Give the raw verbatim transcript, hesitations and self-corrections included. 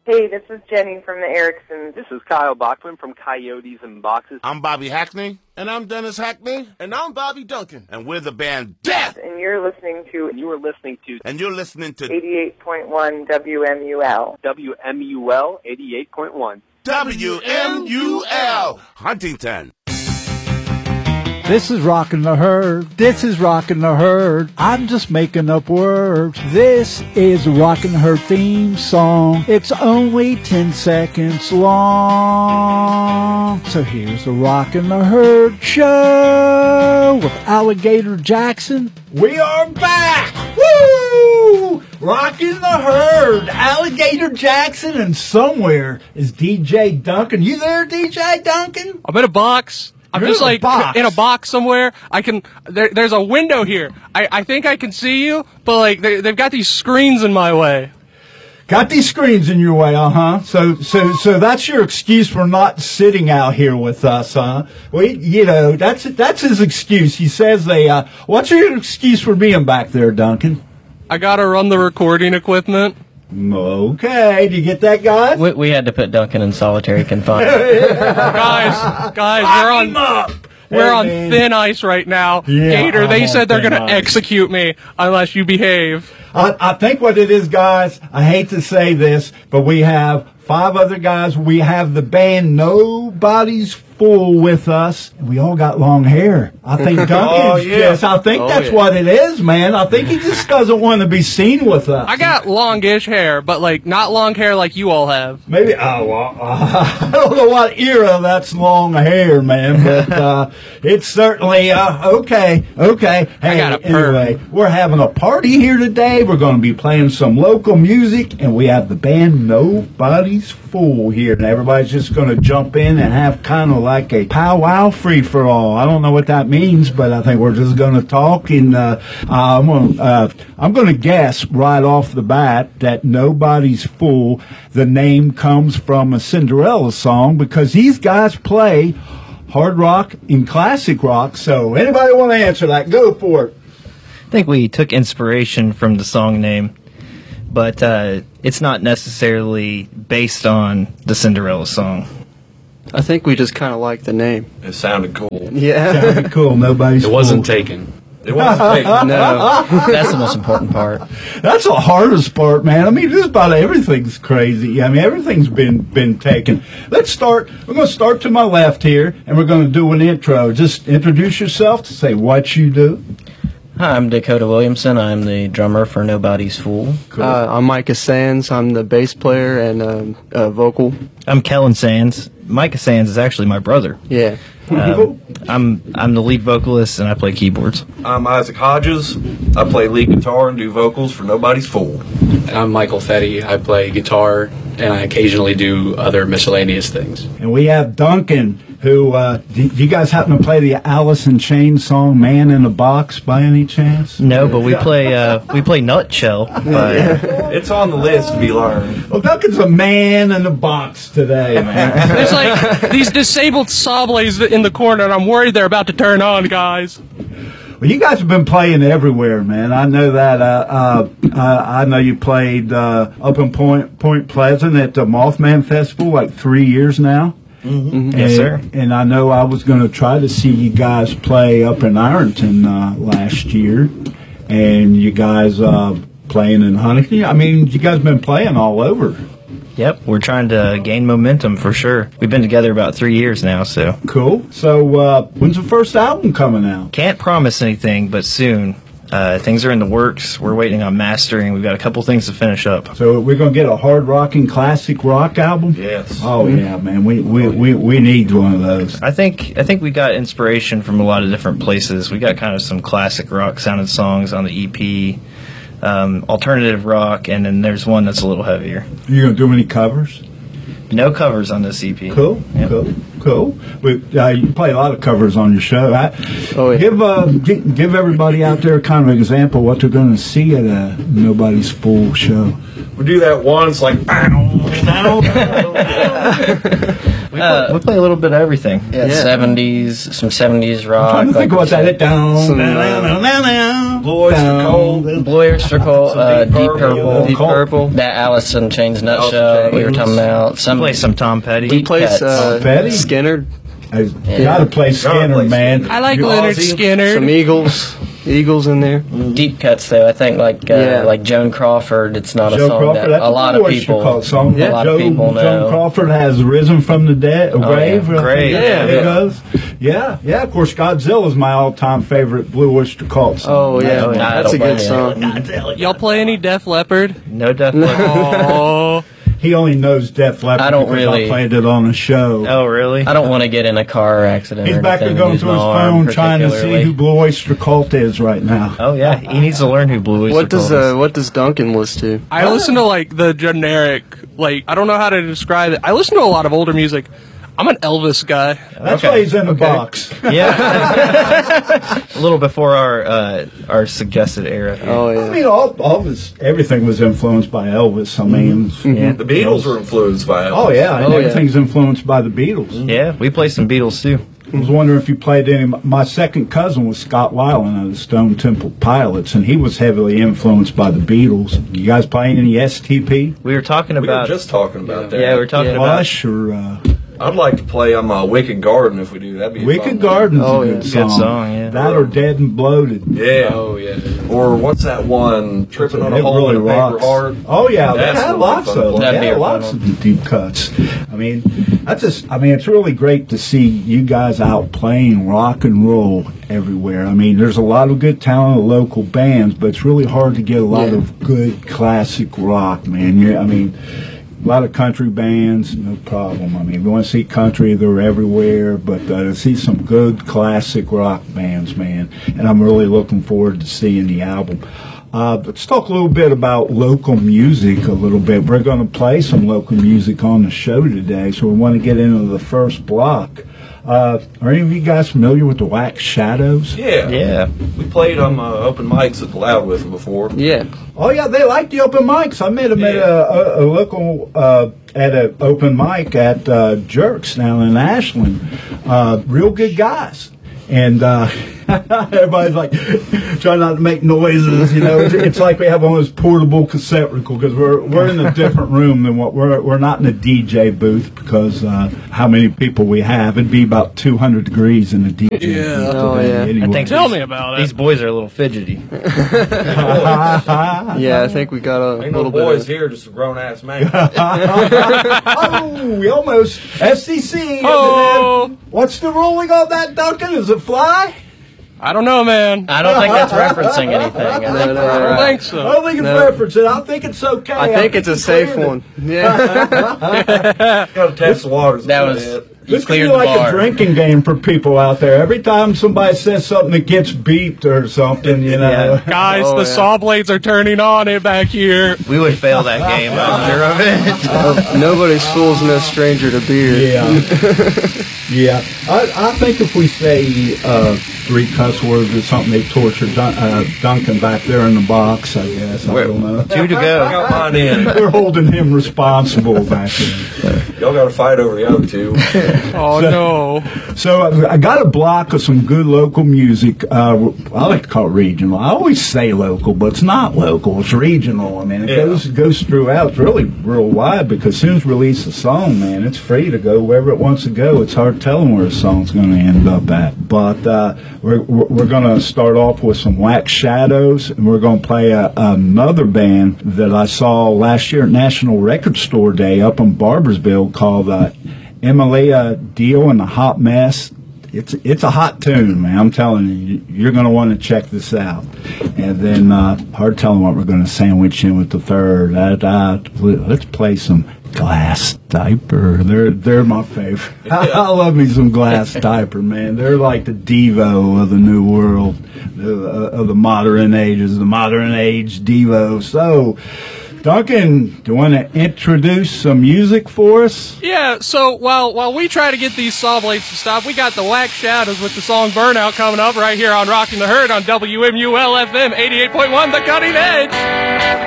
Hey, this is Jenny from the Ericksons. This is Kyle Bachman from Coyotes and Boxes. I'm Bobby Hackney. And I'm Dennis Hackney. And I'm Bobby Duncan. And we're the band Death. And you're listening to... And you are listening to... And you're listening to... eighty-eight point one W M U L. W M U L eighty-eight point one. W M U L. Huntington. This is Rockin' the Herd. This is Rockin' the Herd. I'm just making up words. This is the Rockin' the Herd theme song. It's only ten seconds long. So here's the Rockin' the Herd show with Alligator Jackson. We are back! Woo! Rockin' the Herd. Alligator Jackson, and somewhere is D J Duncan. You there, D J Duncan? I'm in a box. I'm You're just in a like box. in a box somewhere. I can. There, there's a window here. I, I think I can see you, but like they, they've got these screens in my way. Got these screens in your way, uh huh. So, so, so that's your excuse for not sitting out here with us, huh? We, you know, that's that's his excuse. He says they. Uh, what's your excuse for being back there, Duncan? I gotta run the recording equipment. Okay, do you get that, guys? We, we had to put Duncan in solitary confinement. guys, guys, we're on up. we're Hey, on man. thin ice right now. Yeah, Gator, I'm they on said they're thin gonna ice. execute me unless you behave. I, I think what it is, guys, I hate to say this, but we have five other guys. We have the band Nobody's Fool with us. And we all got long hair. I think Duncan's Oh, yeah. just, I think Oh, that's yeah. what it is, man. I think he just doesn't want to be seen with us. I got longish hair, but like not long hair like you all have. Maybe, oh, well, uh, I don't know what era that's long hair, man, but uh, it's certainly, uh, okay, okay. Hey, got a perm. anyway, we're having a party here today. We're going to be playing some local music, and we have the band Nobody's Fool here, and everybody's just going to jump in and have kind of like a powwow free-for-all. I don't know what that means, but I think we're just going to talk, and uh, I'm going to uh, I'm going to guess right off the bat that Nobody's Fool, the name comes from a Cinderella song, because these guys play hard rock and classic rock. So anybody want to answer that? Go for it. I think we took inspiration from the song name, but uh, it's not necessarily based on the Cinderella song. I think we just kind of like the name. It sounded cool. Yeah. Sounded cool. Nobody's It wasn't Fool. taken. It wasn't taken. No. That's the most important part. That's the hardest part, man. I mean, just about everything's crazy. I mean, everything's been been taken. Let's start. We're going to start to my left here, and we're going to do an intro. Just introduce yourself to say what you do. Hi, I'm Dakota Williamson. I'm the drummer for Nobody's Fool. Cool. Uh, I'm Micah Sands. I'm the bass player and um, uh, vocal. I'm Kellen Sands. Micah Sands is actually my brother. Yeah. Um, I'm I'm the lead vocalist, and I play keyboards. I'm Isaac Hodges. I play lead guitar and do vocals for Nobody's Fool. I'm Michael Fetty. I play guitar, and I occasionally do other miscellaneous things. And we have Duncan, who, uh, do, do you guys happen to play the Alice in Chains song, Man in a Box, by any chance? No, but we play uh, we play Nutshell. By, It's on the list to be learned. Well, Duncan's a man in a box today, man. There's like these disabled Sawblaze in the corner, and I'm worried they're about to turn on, guys. Well, you guys have been playing everywhere, man. I know that. Uh, uh, uh, I know you played uh, up in Point Point Pleasant at the Mothman Festival like three years now. mm-hmm. And, Yes, sir. And I know I was going to try to see you guys play up in Ironton uh, last year, and you guys uh, playing in Huntington. I mean, you guys been playing all over. Yep, we're trying to gain momentum for sure. We've been together about three years now, so. Cool. So uh, when's the first album coming out? Can't promise anything, but soon. Uh, things are in the works. We're waiting on mastering. We've got a couple things to finish up. So we're going to get a hard rocking classic rock album? Yes. Oh, yeah, man. We, we, we, we need one of those. I think I think we got inspiration from a lot of different places. We got kind of some classic rock sounding songs on the E P, um, alternative rock, and then there's one that's a little heavier. You going to do any covers? No covers on this E P. Cool, Yep. cool, cool. But uh, you play a lot of covers on your show. I, Oh, yeah. Give uh, gi- give everybody out there kind of an example of what they're going to see at a Nobody's Fool show. We do that once, like, bow, now. we, play, we play a little bit of everything. Yeah, Yeah. seventies, some seventies rock. I'm trying to think like about that. Down, Some, down, uh, down, down, down, Blue Oyster down. Cult. Blue Oyster Cult, Some uh, Deep Deep Purple. Purple, Deep Purple. that Alice in Chains Alice in nutshell Chains. we were talking about. Some Play some Tom Petty. We play Cats. uh, Petty? Skinner, I gotta play Skinner, play man. Skinner. I like You Leonard Aussie? Skinner. some Eagles, Eagles in there. deep cuts though. I think like uh, Yeah. like Joan Crawford. It's not a Joe song Crawford, that that's a lot Blue of Oyster people, Cult song. a lot Joe, of people know. Joan Crawford has risen from the dead, Oh, yeah. grave. I think Grave, that's yeah. what it goes. Yeah, yeah. Of course, Godzilla's my all-time favorite Blue Oyster Cult song. Oh yeah, Oh, yeah. that's I a don't good blame song. Y'all play any Def Leppard? No Def Leppard. Oh, He only knows Def Leppard I don't because really- I played it on a show. Oh, really? I don't want to get in a car accident. He's or back there anything, going use through his my arm phone trying to see particularly. who Blue Oyster Cult is right now. Oh, yeah. He needs to learn who Blue Oyster What does Cult is. uh, what does Duncan listen to? I listen to like the generic, like I don't know how to describe it. I listen to a lot of older music. I'm an Elvis guy. That's Okay. why he's in the box. Yeah. A little before our uh, our suggested era. Oh I yeah, mean, all, all his, everything was influenced by Elvis. I mean, Yeah. The Beatles were influenced by Elvis. oh yeah, and Oh, yeah. everything's influenced by the Beatles. Yeah, we play some Beatles too. I was wondering if you played any. My second cousin was Scott Weiland of the Stone Temple Pilots, and he was heavily influenced by the Beatles. You guys playing any S T P? We were talking We were about. just talking about that. yeah, we were talking about. Flush or uh, I'd like to play um, uh, Wicked Garden if we do. That'd be a Wicked fun one. Garden's Oh, a yeah. good Good song. song, yeah. That or Dead and Bloated. Yeah. Oh, yeah. Or what's that one? Tripping on a It hole really in a paper rocks. heart. Oh yeah, they That's had really lots fun of to them. play. That'd They be had a lots fun of deep cuts. I mean, that's just. I mean, it's really great to see you guys out playing rock and roll everywhere. I mean, there's a lot of good talented local bands, but it's really hard to get a lot Yeah. of good classic rock, man. Yeah, I mean. A lot of country bands, no problem. I mean, if you want to see country, they're everywhere. But uh, to see some good classic rock bands, man, and I'm really looking forward to seeing the album. Uh, let's talk a little bit about local music a little bit. We're going to play some local music on the show today, so we want to get into the first block. Uh, are any of you guys familiar with the Wax Shadows? Yeah. Yeah. We played um, uh, open mics at the Loud with them before. yeah. Oh yeah, they like the open mics. I met them at a, a, a local uh, at an open mic at uh, Jerks down in Ashland. Uh, real good guys, and uh, everybody's like trying not to make noises. You know, it's, it's like we have one of those portable cassette recorders because we're we're in a different room than what we're we're not in a D J booth because uh, how many people we have? It'd be about two hundred degrees in a D J Yeah. booth. Oh, today yeah. Anyway. I think Tell these- me about These it. boys are a little fidgety. Yeah, I think we got a Ain't no little boys bit. Of, here, just a grown ass man. Oh, we almost F C C. Oh, What's the ruling on that, Duncan? Is it fly? I don't know, man. I don't think that's referencing anything. I no, think no, I don't no. think I so. don't think it's No. referencing. I think it's okay. I think it's a you safe cleared it. one. Yeah. Gotta test the waters. a That little was bit. you This could be cleared the like bar. a drinking game for people out there. Every time somebody says something that gets beeped or something, you know. Yeah. Guys, Oh, the yeah. saw blades are turning on it back here. We would fail that game. I'm sure of it. Uh, nobody's fool's no stranger to beer. Yeah. Yeah. I, I think if we say uh, three cuss words or something, they torture Dun- uh, Duncan back there in the box, I guess. I We're- don't know. Two to I go. got mine in. We're holding him responsible back there. Y'all got to fight over the other two. Oh, no. So I I got a block of some good local music. Uh, I like to call it regional. I always say local, but it's not local. It's regional. I mean, it Yeah. goes goes throughout. It's really real wide because as soon as we release a song, man, it's free to go wherever it wants to go. It's hard telling where a song's going to end up at. But uh, we're we're, we're going to start off with some Wax Shadows, and we're going to play a, another band that I saw last year at National Record Store Day up in Barbersville called uh, Emilia Dio and the Hot Mess. It's it's a hot tune, man. I'm telling you, you're going to want to check this out. And then, uh, hard telling what we're going to sandwich in with the third. Uh, uh, let's play some Glass Diaper. They're they're my favorite. I love me some Glass Diaper, man. They're like the Devo of the new world, the, uh, of the modern ages, the modern age Devo. So, Duncan, do you want to introduce some music for us? Yeah, so while while we try to get these saw blades to stop, we got the Wax Shadows with the song Burnout coming up right here on Rocking the Herd on W M U L F M eighty-eight point one, The Cutting Edge.